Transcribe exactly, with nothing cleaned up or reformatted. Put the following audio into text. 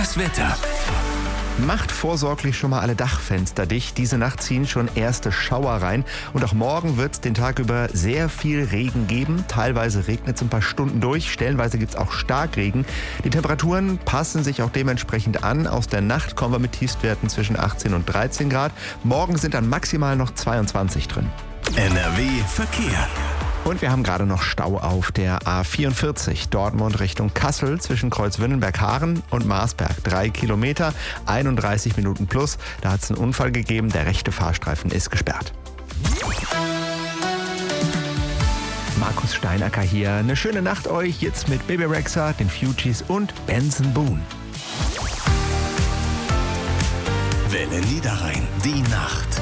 Das Wetter. Macht vorsorglich schon mal alle Dachfenster dicht. Diese Nacht ziehen schon erste Schauer rein. Und auch morgen wird es den Tag über sehr viel Regen geben. Teilweise regnet es ein paar Stunden durch. Stellenweise gibt es auch Starkregen. Die Temperaturen passen sich auch dementsprechend an. Aus der Nacht kommen wir mit Tiefstwerten zwischen achtzehn und dreizehn Grad. Morgen sind dann maximal noch zweiundzwanzig drin. N R W Verkehr. Und wir haben gerade noch Stau auf der A vierundvierzig, Dortmund Richtung Kassel, zwischen Kreuzwindenberg-Haaren und Marsberg. Drei Kilometer, einunddreißig Minuten plus. Da hat es einen Unfall gegeben, der rechte Fahrstreifen ist gesperrt. Markus Steinacker hier. Eine schöne Nacht euch, jetzt mit Bebe Rexha, den Fugees und Benson Boone. Welle Niederrhein, die Nacht.